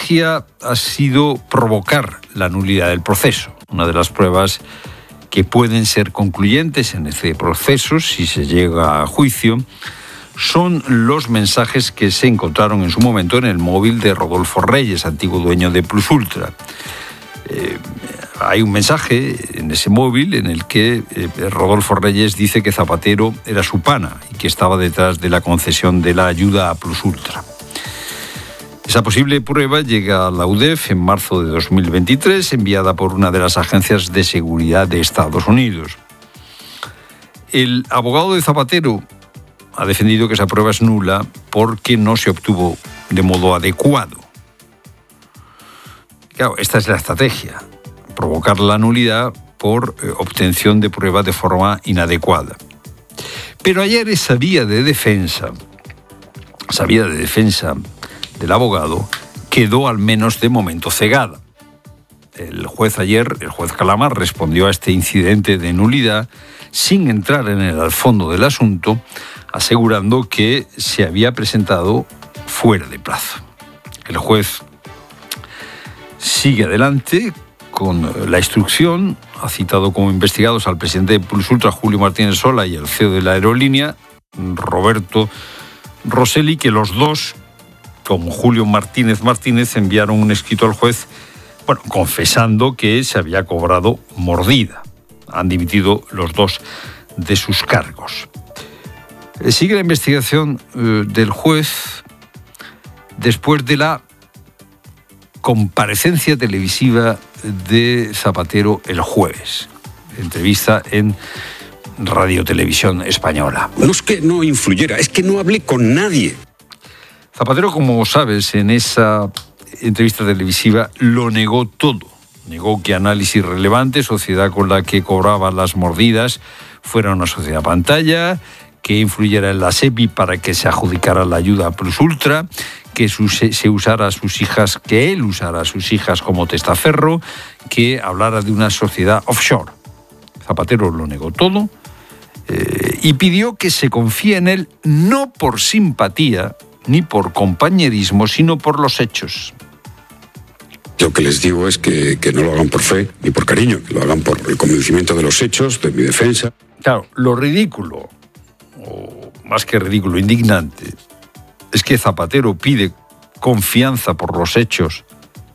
estrategia ha sido provocar la nulidad del proceso. Una de las pruebas que pueden ser concluyentes en este proceso, si se llega a juicio, son los mensajes que se encontraron en su momento en el móvil de Rodolfo Reyes, antiguo dueño de Plus Ultra. Hay un mensaje en ese móvil en el que Rodolfo Reyes dice que Zapatero era su pana y que estaba detrás de la concesión de la ayuda a Plus Ultra. Esa posible prueba llega a la UDEF en marzo de 2023, enviada por una de las agencias de seguridad de Estados Unidos. El abogado de Zapatero ha defendido que esa prueba es nula porque no se obtuvo de modo adecuado. Claro, esta es la estrategia: provocar la nulidad por obtención de pruebas de forma inadecuada. Pero ayer esa vía de defensa del abogado, quedó al menos de momento cegada. El juez Calama, respondió a este incidente de nulidad sin entrar en el fondo del asunto, asegurando que se había presentado fuera de plazo. El juez sigue adelante con la instrucción, ha citado como investigados al presidente de Plus Ultra, Julio Martínez Sola, y al CEO de la aerolínea, Roselli, que los dos, como Julio Martínez, enviaron un escrito al juez, confesando que se había cobrado mordida. Han dimitido los dos de sus cargos. Sigue la investigación del juez después de la comparecencia televisiva de Zapatero el jueves. Entrevista en Radio Televisión Española. No es que no influyera, es que no hablé con nadie. Zapatero, como sabes, en esa entrevista televisiva lo negó todo. Negó que Análisis Relevante, sociedad con la que cobraba las mordidas, fuera una sociedad pantalla, que influyera en la SEPI para que se adjudicara la ayuda a Plus Ultra, que él usara a sus hijas como testaferro, que hablara de una sociedad offshore. Zapatero lo negó todo y pidió que se confíe en él no por simpatía ni por compañerismo, sino por los hechos. Lo que les digo es que no lo hagan por fe ni por cariño, que lo hagan por el convencimiento de los hechos, de mi defensa. Claro, lo ridículo, o más que ridículo, indignante, es que Zapatero pide confianza por los hechos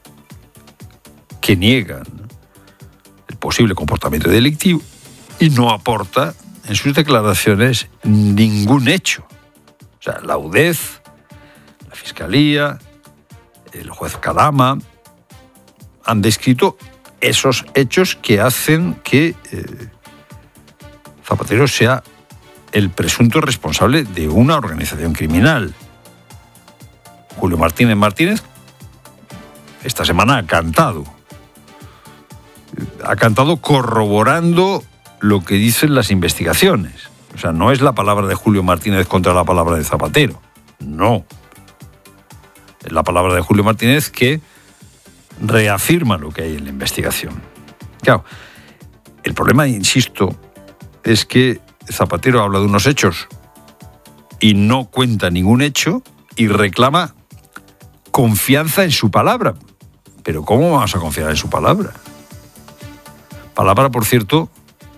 que niegan el posible comportamiento delictivo y no aporta en sus declaraciones ningún hecho. O sea, la UDEF, la Fiscalía, el juez Calama han descrito esos hechos que hacen que Zapatero sea el presunto responsable de una organización criminal. Julio Martínez esta semana ha cantado corroborando lo que dicen las investigaciones. O sea, no es la palabra de Julio Martínez contra la palabra de Zapatero. No. Es la palabra de Julio Martínez que reafirma lo que hay en la investigación. Claro, el problema, insisto, es que Zapatero habla de unos hechos y no cuenta ningún hecho y reclama confianza en su palabra. Pero ¿cómo vamos a confiar en su palabra? Palabra, por cierto,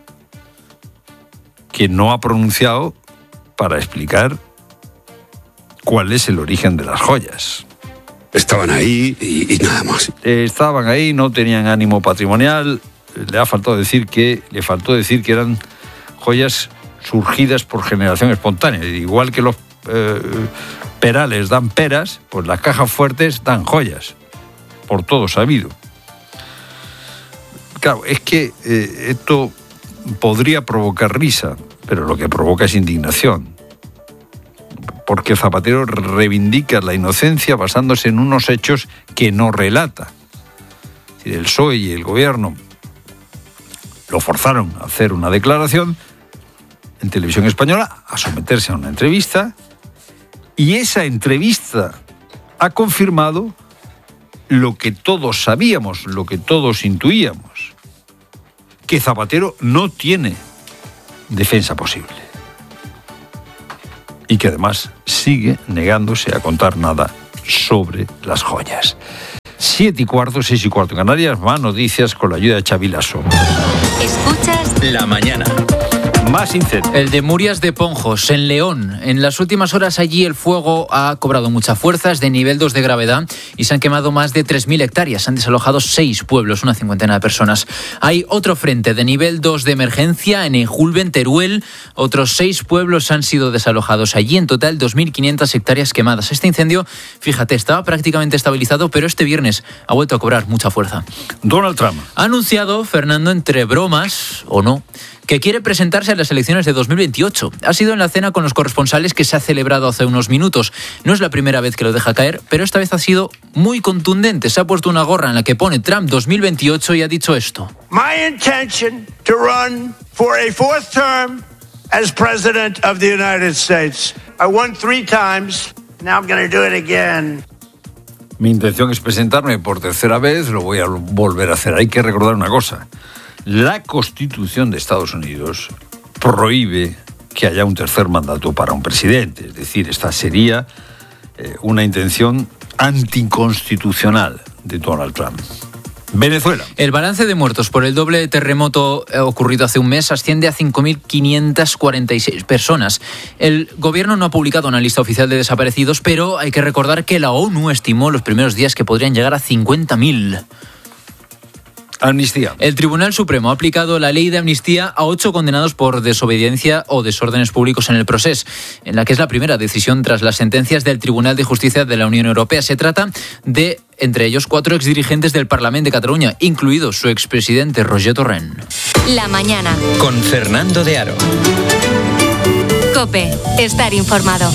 que no ha pronunciado para explicar cuál es el origen de las joyas. Estaban ahí y nada más. Estaban ahí, no tenían ánimo patrimonial. Le faltó decir que eran joyas surgidas por generación espontánea. Igual que los perales dan peras, pues las cajas fuertes dan joyas. Por todo sabido. Claro, es que esto podría provocar risa, pero lo que provoca es indignación. Porque Zapatero reivindica la inocencia basándose en unos hechos que no relata. Es decir, el PSOE y el gobierno lo forzaron a hacer una declaración en Televisión Española, a someterse a una entrevista, y esa entrevista ha confirmado lo que todos sabíamos, lo que todos intuíamos, que Zapatero no tiene defensa posible y que además sigue negándose a contar nada sobre las joyas. 7:15, 6:15 en Canarias. Más noticias con la ayuda de Xavi Lasso. Escuchas La Mañana. Más incendios. El de Murias de Ponjos, en León. En las últimas horas allí el fuego ha cobrado mucha fuerza, es de nivel 2 de gravedad y se han quemado más de 3.000 hectáreas. Han desalojado 6 pueblos, una cincuentena de personas. Hay otro frente de nivel 2 de emergencia en Ejulben, Teruel. Otros 6 pueblos han sido desalojados. Allí en total 2.500 hectáreas quemadas. Este incendio, fíjate, estaba prácticamente estabilizado, pero este viernes ha vuelto a cobrar mucha fuerza. Donald Trump Ha anunciado, Fernando, entre bromas o no, que quiere presentarse a las elecciones de 2028. Ha sido en la cena con los corresponsales que se ha celebrado hace unos minutos. No es la primera vez que lo deja caer, pero esta vez ha sido muy contundente. Se ha puesto una gorra en la que pone Trump 2028 y ha dicho esto. My intention to run for a fourth term as President of the United States. I won 3 times, now I'm going to do it again. Mi intención es presentarme por tercera vez, lo voy a volver a hacer. Hay que recordar una cosa. La Constitución de Estados Unidos prohíbe que haya un tercer mandato para un presidente. Es decir, esta sería una intención anticonstitucional de Donald Trump. Venezuela. El balance de muertos por el doble terremoto ocurrido hace un mes asciende a 5.546 personas. El gobierno no ha publicado una lista oficial de desaparecidos, pero hay que recordar que la ONU estimó los primeros días que podrían llegar a 50.000. Amnistía. El Tribunal Supremo ha aplicado la ley de amnistía a 8 condenados por desobediencia o desórdenes públicos en el Procés, en la que es la primera decisión tras las sentencias del Tribunal de Justicia de la Unión Europea. Se trata de, entre ellos, 4 exdirigentes del Parlament de Cataluña, incluido su expresidente Roger Torrent. La Mañana. Con Fernando de Aro. COPE. Estar informado.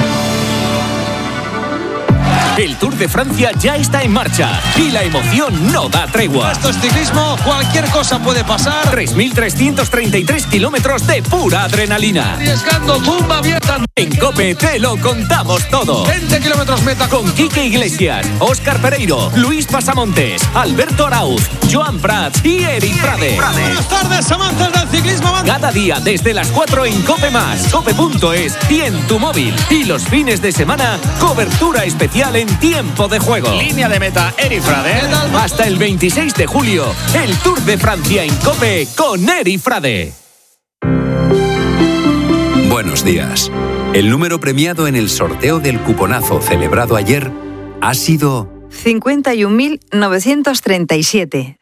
El Tour de Francia ya está en marcha y la emoción no da tregua. Esto es ciclismo, cualquier cosa puede pasar. 3.333 kilómetros de pura adrenalina. Arriesgando, tumba abierta. En COPE te lo contamos todo. 20 kilómetros meta. Con Quique Iglesias, Óscar Pereiro, Luis Pasamontes, Alberto Arauz, Joan Prats y Eric Prade. Buenas tardes, amantes del ciclismo. Cada día desde las 4 en COPE+, cope.es y en tu móvil. Y los fines de semana, cobertura especial en tiempo de juego. Línea de meta, Eric Prade. Hasta el 26 de julio, el Tour de Francia en COPE con Eric Prade. Buenos días. El número premiado en el sorteo del cuponazo celebrado ayer ha sido 51.937.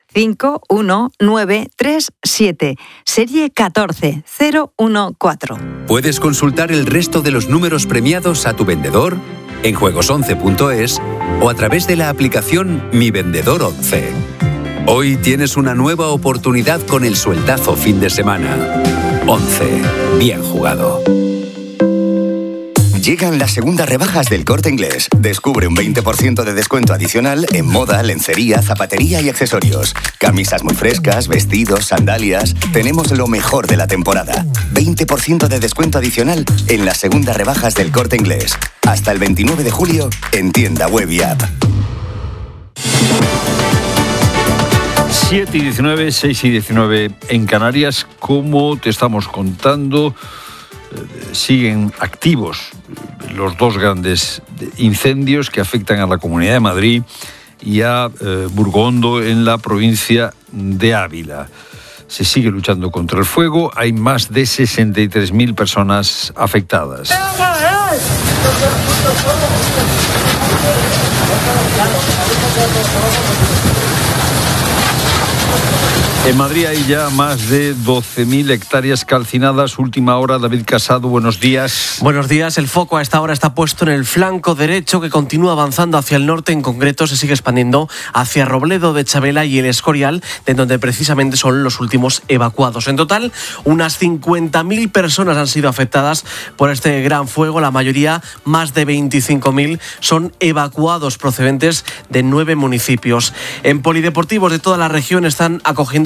51937, serie 14014. Puedes consultar el resto de los números premiados a tu vendedor en juegos11.es o a través de la aplicación Mi Vendedor 11. Hoy tienes una nueva oportunidad con el sueldazo fin de semana. 11. Bien jugado. Llegan las segundas rebajas del Corte Inglés. Descubre un 20% de descuento adicional en moda, lencería, zapatería y accesorios. Camisas muy frescas, vestidos, sandalias. Tenemos lo mejor de la temporada. 20% de descuento adicional en las segundas rebajas del Corte Inglés. Hasta el 29 de julio en tienda web y app. 7:19, 6:19 en Canarias. Como te estamos contando, siguen activos los 2 grandes incendios que afectan a la Comunidad de Madrid y a Burgondo en la provincia de Ávila. Se sigue luchando contra el fuego. Hay más de 63.000 personas afectadas. En Madrid hay ya más de 12.000 hectáreas calcinadas. Última hora, David Casado, buenos días. Buenos días. El foco a esta hora está puesto en el flanco derecho, que continúa avanzando hacia el norte. En concreto, se sigue expandiendo hacia Robledo de Chabela y el Escorial, de donde precisamente son los últimos evacuados. En total, unas 50.000 personas han sido afectadas por este gran fuego. La mayoría, más de 25.000, son evacuados procedentes de 9 municipios. En polideportivos de toda la región están acogiendo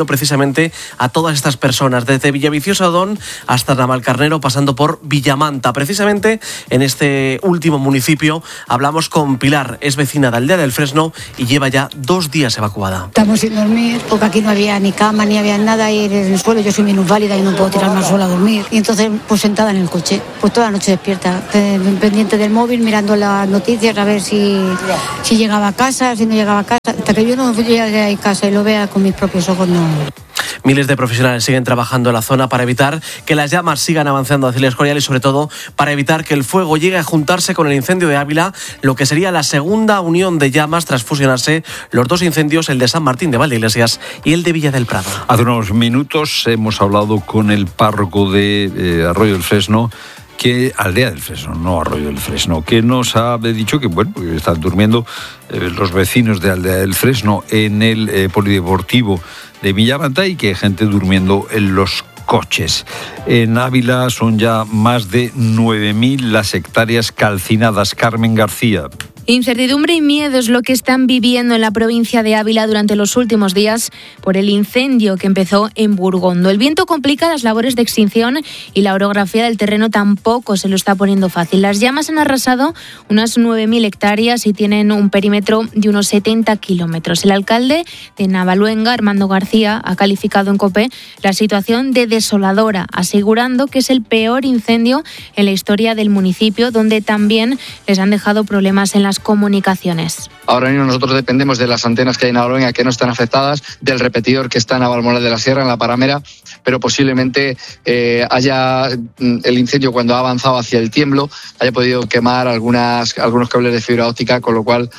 precisamente a todas estas personas, desde Villaviciosa Odón hasta Navalcarnero, pasando por Villamanta. Precisamente en este último municipio hablamos con Pilar, es vecina de Aldea del Fresno y lleva ya 2 días evacuada. Estamos sin dormir porque aquí no había ni cama ni había nada y en el suelo yo soy minusválida y no puedo tirarme al suelo a dormir. Y entonces pues sentada en el coche, pues toda la noche despierta, pendiente del móvil, mirando las noticias a ver si llegaba a casa, si no llegaba a casa. Hasta que yo no llegue a casa y lo vea con mis propios ojos, no. Miles de profesionales siguen trabajando en la zona para evitar que las llamas sigan avanzando hacia el Escorial y sobre todo para evitar que el fuego llegue a juntarse con el incendio de Ávila, lo que sería la segunda unión de llamas tras fusionarse los 2 incendios, el de San Martín de Valdeiglesias y el de Villa del Prado. Hace unos minutos hemos hablado con el párroco de Arroyo del Fresno, Aldea del Fresno, no Arroyo del Fresno, que nos ha dicho que bueno, están durmiendo los vecinos de Aldea del Fresno en el polideportivo de Villamanta y que hay gente durmiendo en los coches. En Ávila son ya más de 9.000 las hectáreas calcinadas. Carmen García. Incertidumbre y miedo es lo que están viviendo en la provincia de Ávila durante los últimos días por el incendio que empezó en Burgondo. El viento complica las labores de extinción y la orografía del terreno tampoco se lo está poniendo fácil. Las llamas han arrasado unas 9.000 hectáreas y tienen un perímetro de unos 70 kilómetros. El alcalde de Navaluenga, Armando García, ha calificado en COPE la situación de desoladora, asegurando que es el peor incendio en la historia del municipio, donde también les han dejado problemas en las comunicaciones. Ahora mismo nosotros dependemos de las antenas que hay en Navaluenga, que no están afectadas, del repetidor que está en Navalmoral de la Sierra, en la Paramera, pero posiblemente haya el incendio, cuando ha avanzado hacia el Tiemblo, haya podido quemar algunos cables de fibra óptica, con lo cual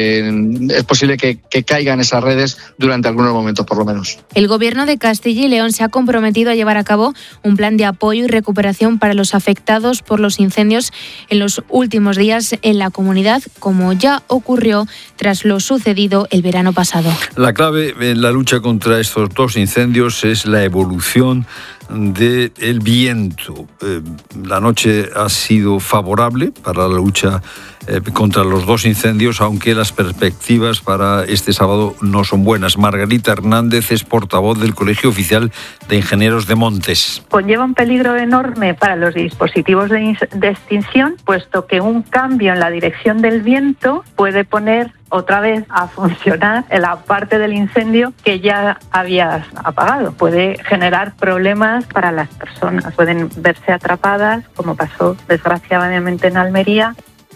es posible que caigan esas redes durante algunos momentos, por lo menos. El Gobierno de Castilla y León se ha comprometido a llevar a cabo un plan de apoyo y recuperación para los afectados por los incendios en los últimos días en la comunidad, como ya ocurrió tras lo sucedido el verano pasado. La clave en la lucha contra estos 2 incendios es la evolución del viento. La noche ha sido favorable para la lucha contra los 2 incendios, aunque las perspectivas para este sábado no son buenas. Margarita Hernández es portavoz del Colegio Oficial de Ingenieros de Montes. Conlleva un peligro enorme para los dispositivos de extinción, puesto que un cambio en la dirección del viento puede poner otra vez a funcionar en la parte del incendio que ya habías apagado. Puede generar problemas para las personas. Pueden verse atrapadas, como pasó desgraciadamente en Almería.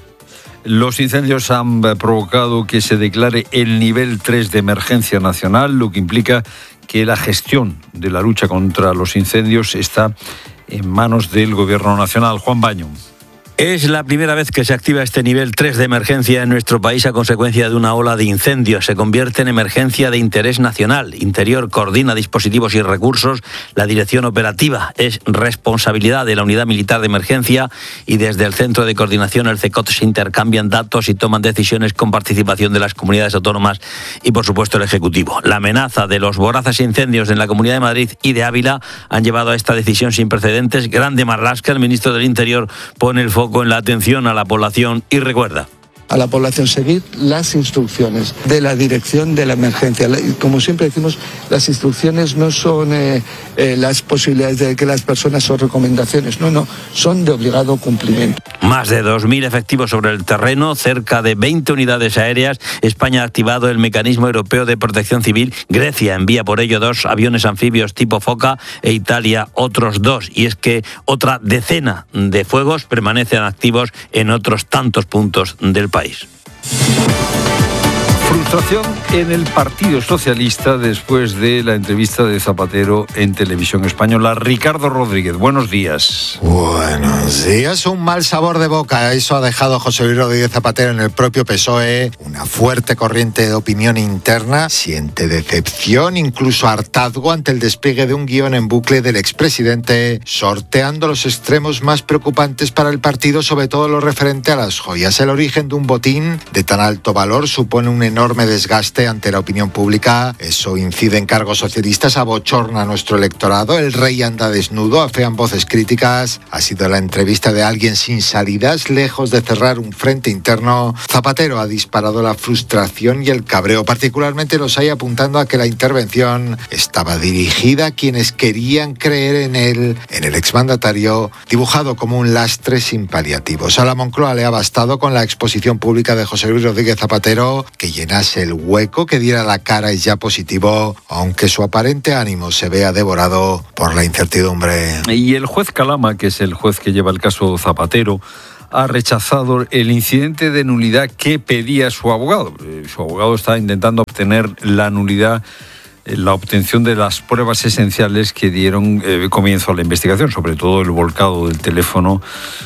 Los incendios han provocado que se declare el nivel 3 de emergencia nacional, lo que implica que la gestión de la lucha contra los incendios está en manos del Gobierno nacional. Juan Baño. Es la primera vez que se activa este nivel 3 de emergencia en nuestro país a consecuencia de una ola de incendios. Se convierte en emergencia de interés nacional. Interior coordina dispositivos y recursos. La dirección operativa es responsabilidad de la Unidad Militar de Emergencia y desde el Centro de Coordinación, el CECOT, se intercambian datos y toman decisiones con participación de las comunidades autónomas y, por supuesto, el Ejecutivo. La amenaza de los voraces incendios en la Comunidad de Madrid y de Ávila han llevado a esta decisión sin precedentes. Grande Marlaska, el ministro del Interior, pone el foco en la atención a la población y recuerda: a la población seguir las instrucciones de la dirección de la emergencia. Como siempre decimos, las instrucciones no son las posibilidades de que las personas o recomendaciones, no, son de obligado cumplimiento. Más de 2.000 efectivos sobre el terreno, cerca de 20 unidades aéreas. España ha activado el Mecanismo Europeo de Protección Civil. Grecia envía por ello 2 aviones anfibios tipo Foca e Italia otros 2. Y es que otra decena de fuegos permanecen activos en otros tantos puntos del país. Frustración en el Partido Socialista después de la entrevista de Zapatero en Televisión Española. Ricardo Rodríguez, buenos días. Buenos días. Un mal sabor de boca. Eso ha dejado José Luis Rodríguez Zapatero en el propio PSOE. Una fuerte corriente de opinión interna. Siente decepción, incluso hartazgo ante el despliegue de un guión en bucle del expresidente, sorteando los extremos más preocupantes para el partido, sobre todo lo referente a las joyas. El origen de un botín de tan alto valor supone un enorme enorme desgaste ante la opinión pública. Eso incide en cargos socialistas, abochorna a nuestro electorado. El rey anda desnudo, afean voces críticas. Ha sido la entrevista de alguien sin salidas, lejos de cerrar un frente interno. Zapatero ha disparado la frustración y el cabreo. Particularmente los hay apuntando a que la intervención estaba dirigida a quienes querían creer en él, en el exmandatario, dibujado como un lastre sin paliativos. A la Moncloa le ha bastado con la exposición pública de José Luis Rodríguez Zapatero, que llenase el hueco, que diera la cara es ya positivo, aunque su aparente ánimo se vea devorado por la incertidumbre. Y el juez Calama, que es el juez que lleva el caso Zapatero, ha rechazado el incidente de nulidad que pedía su abogado. Su abogado está intentando obtener la nulidad, la obtención de las pruebas esenciales que dieron comienzo a la investigación, sobre todo el volcado del teléfono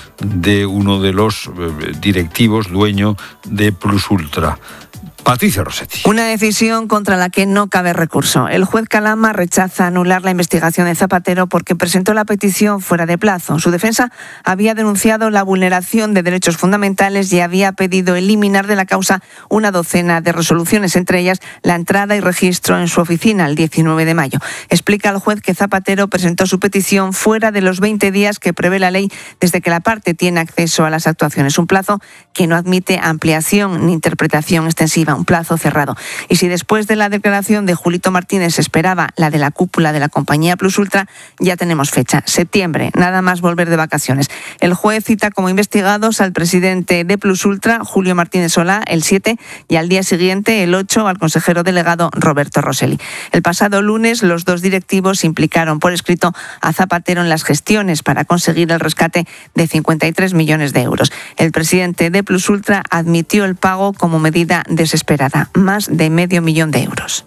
de uno de los directivos, dueño de Plus Ultra. Patricia Rossetti. Una decisión contra la que no cabe recurso. El juez Calama rechaza anular la investigación de Zapatero porque presentó la petición fuera de plazo. Su defensa había denunciado la vulneración de derechos fundamentales y había pedido eliminar de la causa una docena de resoluciones, entre ellas la entrada y registro en su oficina el 19 de mayo. Explica el juez que Zapatero presentó su petición fuera de los 20 días que prevé la ley desde que la parte tiene acceso a las actuaciones. Un plazo que no admite ampliación ni interpretación extensiva. Un plazo cerrado. Y si después de la declaración de Julito Martínez se esperaba la de la cúpula de la compañía Plus Ultra, ya tenemos fecha, septiembre, nada más volver de vacaciones. El juez cita como investigados al presidente de Plus Ultra, Julio Martínez Solá, el 7, y al día siguiente, el 8, al consejero delegado Roberto Rosselli. El pasado lunes, los dos directivos implicaron por escrito a Zapatero en las gestiones para conseguir el rescate de 53 millones de euros. El presidente de Plus Ultra admitió el pago como medida desesperada, más de $500,000 de euros.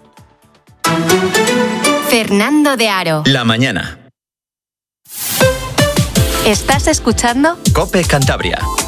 Fernando de Aro. La mañana. ¿Estás escuchando? COPE Cantabria.